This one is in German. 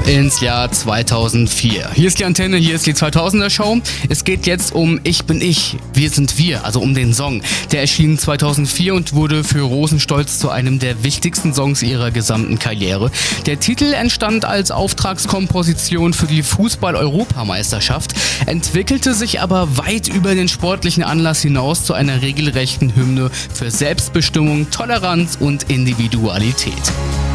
ins Jahr 2004. Hier ist die Antenne, hier ist die 2000er Show. Es geht jetzt um Ich bin ich, wir sind wir, also um den Song. Der erschien 2004 und wurde für Rosenstolz zu einem der wichtigsten Songs ihrer gesamten Karriere. Der Titel entstand als Auftragskomposition für die Fußball-Europameisterschaft, entwickelte sich aber weit über den sportlichen Anlass hinaus zu einer regelrechten Hymne für Selbstbestimmung, Toleranz und Individualität.